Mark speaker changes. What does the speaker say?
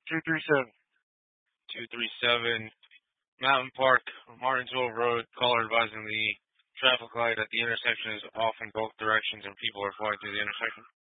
Speaker 1: 237.
Speaker 2: 237 Mountain Park, Martinsville Road. Caller advising the traffic light at the intersection is off in both directions and people are flying through the intersection.